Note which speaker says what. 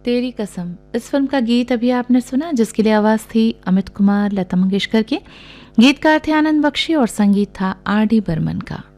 Speaker 1: तेरी कसम, इस फिल्म का गीत अभी आपने सुना, जिसके लिए आवाज थी अमित कुमार, लता मंगेशकर की। गीतकार थे आनंद बख्शी और संगीत था आर डी बर्मन का।